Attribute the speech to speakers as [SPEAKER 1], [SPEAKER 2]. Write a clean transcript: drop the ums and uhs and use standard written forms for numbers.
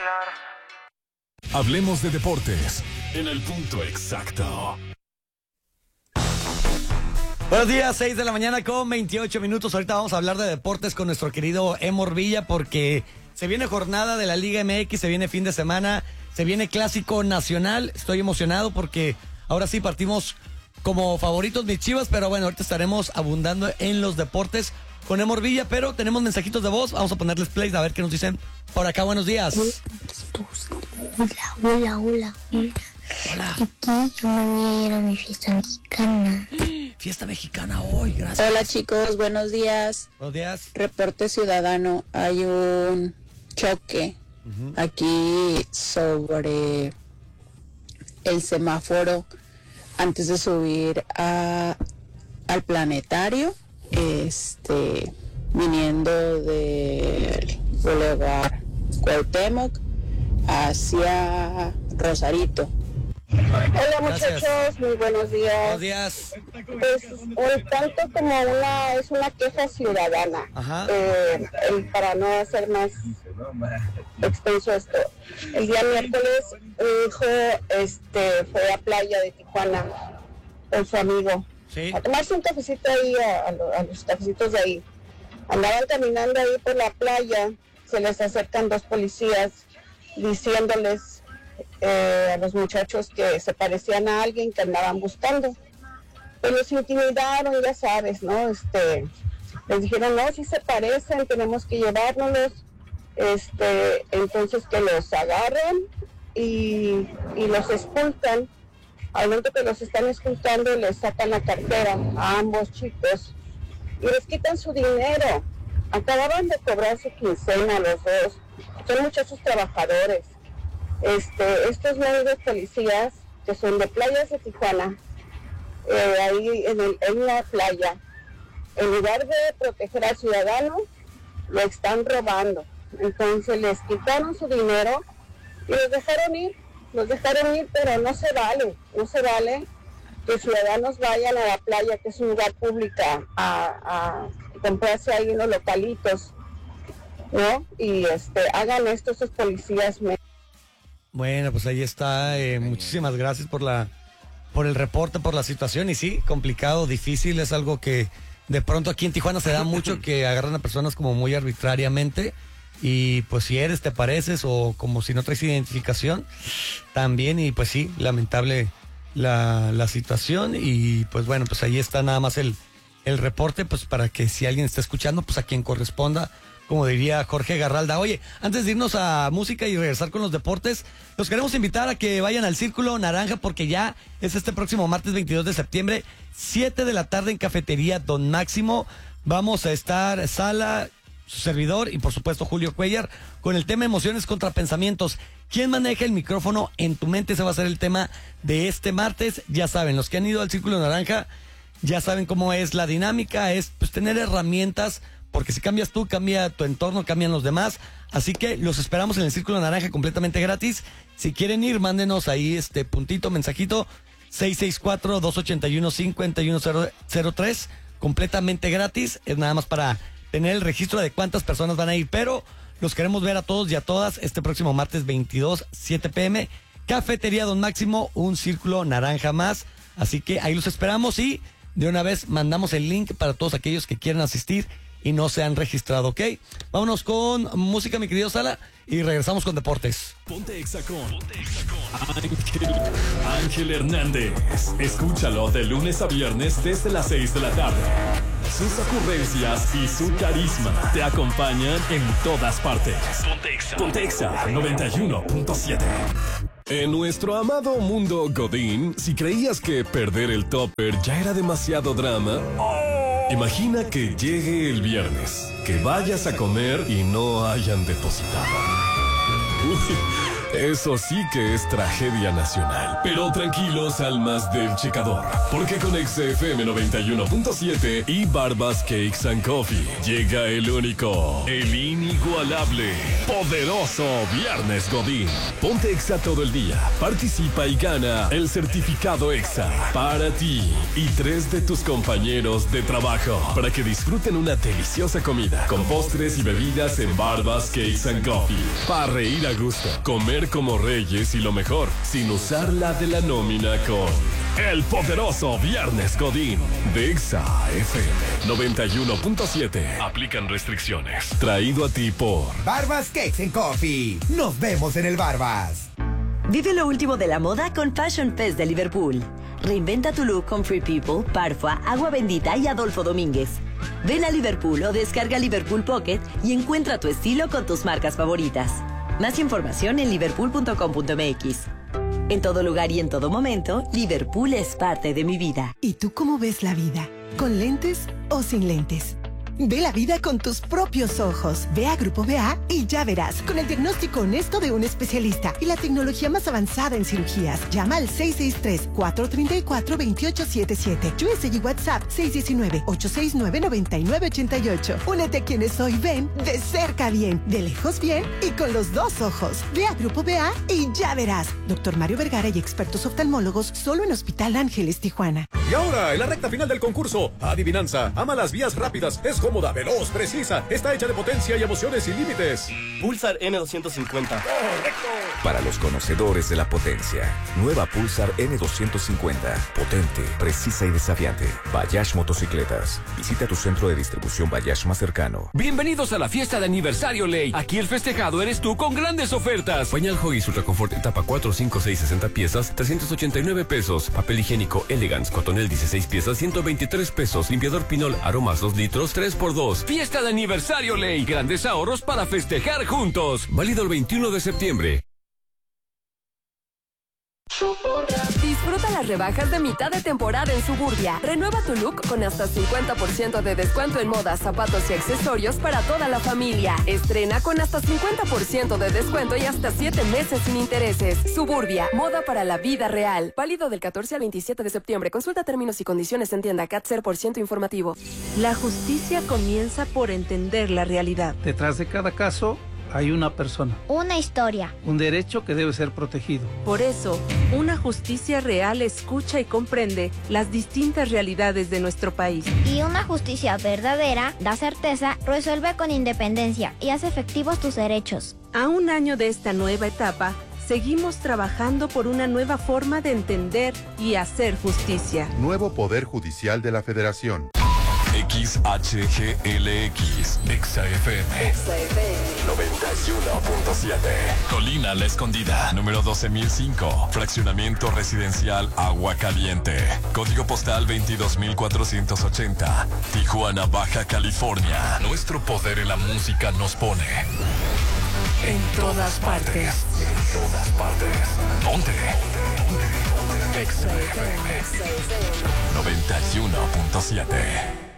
[SPEAKER 1] Hablemos de deportes en el punto exacto.
[SPEAKER 2] Buenos días, 6 de la mañana con 28 minutos. Ahorita vamos a hablar de deportes con nuestro querido Emor Villa porque se viene jornada de la Liga MX, se viene fin de semana, se viene clásico nacional. Estoy emocionado porque ahora sí partimos como favoritos mis Chivas, pero bueno, ahorita estaremos abundando en los deportes con Emor Villa, pero tenemos mensajitos de voz. Vamos a ponerles play a ver qué nos dicen por acá. Buenos días.
[SPEAKER 3] Hola.
[SPEAKER 2] Hola.
[SPEAKER 3] Aquí yo me voy a ir a mi fiesta mexicana.
[SPEAKER 2] Fiesta mexicana hoy, gracias.
[SPEAKER 4] Hola chicos, buenos días.
[SPEAKER 2] Buenos días.
[SPEAKER 4] Reporte ciudadano, hay un choque aquí sobre el semáforo antes de subir al planetario, viniendo del Boulevard Cuauhtémoc hacia Rosarito. Hola muchachos,
[SPEAKER 2] gracias.
[SPEAKER 4] muy buenos días.
[SPEAKER 2] Buenos días.
[SPEAKER 4] Pues un tanto como es una queja ciudadana.
[SPEAKER 2] Ajá.
[SPEAKER 4] Para no hacer más extenso esto. El día miércoles mi hijo fue a playa de Tijuana con su amigo.
[SPEAKER 2] Sí.
[SPEAKER 4] A tomarse un cafecito ahí, a los cafecitos de ahí. Andaban caminando ahí por la playa, se les acercan dos policías diciéndoles a los muchachos que se parecían a alguien que andaban buscando. Pues los intimidaron, ya sabes, ¿no? Les dijeron, no, si se parecen, tenemos que llevárnoslos. Entonces que los agarran y los expulsan. Al momento que los están expulsando, les sacan la cartera a ambos chicos y les quitan su dinero. Acababan de cobrar su quincena los dos. Son muchachos trabajadores. Estos nuevos policías que son de playas de Tijuana, ahí en la playa, en lugar de proteger al ciudadano, lo están robando. Entonces les quitaron su dinero y los dejaron ir, pero no se vale que ciudadanos vayan a la playa, que es un lugar público, a comprarse ahí unos localitos, ¿no? Y hagan esto esos policías.
[SPEAKER 2] Bueno, pues ahí está. Muchísimas gracias por el reporte, por la situación. Y sí, complicado, difícil. Es algo que de pronto aquí en Tijuana se da mucho, que agarran a personas como muy arbitrariamente. Y pues si eres, te pareces, o como si no traes identificación, también. Y pues sí, lamentable la situación. Y pues bueno, pues ahí está nada más el reporte, pues para que si alguien está escuchando, pues a quien corresponda, como diría Jorge Garralda. Oye, antes de irnos a música y regresar con los deportes, los queremos invitar a que vayan al Círculo Naranja, porque ya es este próximo martes 22 de septiembre, 7 de la tarde en Cafetería Don Máximo. Vamos a estar Sala, su servidor y por supuesto Julio Cuellar, con el tema emociones contra pensamientos. ¿Quién maneja el micrófono en tu mente? Ese va a ser el tema de este martes. Ya saben, los que han ido al Círculo Naranja ya saben cómo es la dinámica, es pues tener herramientas, porque si cambias tú, cambia tu entorno, cambian los demás. Así que los esperamos en el Círculo Naranja completamente gratis. Si quieren ir, mándenos ahí mensajito, 664-281-5103, completamente gratis. Es nada más para tener el registro de cuántas personas van a ir, pero los queremos ver a todos y a todas este próximo martes 22, 7 p.m. Cafetería Don Máximo, un Círculo Naranja más. Así que ahí los esperamos y de una vez mandamos el link para todos aquellos que quieran asistir y no se han registrado, ¿ok? Vámonos con música, mi querido Sala, y regresamos con deportes.
[SPEAKER 1] Ponte Exa con Ángel Hernández. Escúchalo de lunes a viernes desde las 6 de la tarde. Sus ocurrencias y su carisma te acompañan en todas partes. Ponte Exa 91.7. En nuestro amado mundo Godín, si creías que perder el topper ya era demasiado drama, imagina que llegue el viernes, que vayas a comer y no hayan depositado. Uy, Eso sí que es tragedia nacional. Pero tranquilos, almas del checador, porque con XFM 91.7 y Barbas Cakes and Coffee llega el único, el inigualable, poderoso Viernes Godín. Ponte Exa todo el día, participa y gana el certificado Exa para ti y 3 de tus compañeros de trabajo, para que disfruten una deliciosa comida con postres y bebidas en Barbas Cakes and Coffee. Para reír a gusto, comer como reyes y lo mejor, sin usar la de la nómina, con el poderoso Viernes Godín de Exa FM 91.7. Aplican restricciones. Traído a ti por
[SPEAKER 5] Barbas Cakes and Coffee. Nos vemos en el Barbas.
[SPEAKER 6] Vive lo último de la moda con Fashion Fest de Liverpool. Reinventa tu look con Free People, Parfua, Agua Bendita y Adolfo Domínguez. Ven a Liverpool o descarga Liverpool Pocket y encuentra tu estilo con tus marcas favoritas. Más información en liverpool.com.mx. En todo lugar y en todo momento, Liverpool es parte de mi vida.
[SPEAKER 7] ¿Y tú cómo ves la vida? ¿Con lentes o sin lentes? Ve la vida con tus propios ojos. Ve a Grupo BA y ya verás. Con el diagnóstico honesto de un especialista y la tecnología más avanzada en cirugías. Llama al 663-434-2877. USG WhatsApp 619-869-9988. Únete a quienes hoy ven de cerca bien, de lejos bien y con los dos ojos. Ve a Grupo BA y ya verás. Doctor Mario Vergara y expertos oftalmólogos solo en Hospital Ángeles, Tijuana.
[SPEAKER 8] Y ahora, en la recta final del concurso, adivinanza, ama las vías rápidas, es cómoda, veloz, precisa, está hecha de potencia y emociones sin límites.
[SPEAKER 9] Pulsar N250.
[SPEAKER 8] ¡Correcto!
[SPEAKER 10] Para los conocedores de la potencia, nueva Pulsar N250. Potente, precisa y desafiante. Bayash Motocicletas. Visita tu centro de distribución Bayash más cercano.
[SPEAKER 11] Bienvenidos a la fiesta de aniversario Ley. Aquí el festejado eres tú con grandes ofertas.
[SPEAKER 1] Pañal Huggies Ultra Confort etapa 4, 5, 6, 60 piezas, 389 pesos. Papel higiénico Elegance Cotonel 16 piezas, 123 pesos. Limpiador Pinol Aromas 2 litros, 3x2.
[SPEAKER 11] Fiesta de aniversario Ley. Grandes ahorros para festejar juntos.
[SPEAKER 1] Válido el 21 de septiembre.
[SPEAKER 12] Disfruta las rebajas de mitad de temporada en Suburbia. Renueva tu look con hasta 50% de descuento en modas, zapatos y accesorios para toda la familia. Estrena con hasta 50% de descuento y hasta 7 meses sin intereses. Suburbia, moda para la vida real. Válido del 14 al 27 de septiembre. Consulta términos y condiciones en tienda CAT 0% informativo.
[SPEAKER 13] La justicia comienza por entender la realidad.
[SPEAKER 14] Detrás de cada caso hay una persona.
[SPEAKER 3] Una historia.
[SPEAKER 14] Un derecho que debe ser protegido.
[SPEAKER 13] Por eso, una justicia real escucha y comprende las distintas realidades de nuestro país.
[SPEAKER 3] Y una justicia verdadera da certeza, resuelve con independencia y hace efectivos tus derechos.
[SPEAKER 13] A un año de esta nueva etapa, seguimos trabajando por una nueva forma de entender y hacer justicia.
[SPEAKER 15] Nuevo Poder Judicial de la Federación.
[SPEAKER 1] XHGLX XFM 91.7. Colina La Escondida, número 12.005. Fraccionamiento residencial Agua Caliente. Código postal 22.480. Tijuana, Baja California. Nuestro poder en la música nos pone en todas partes. En todas partes. Ponte. XFM 91.7.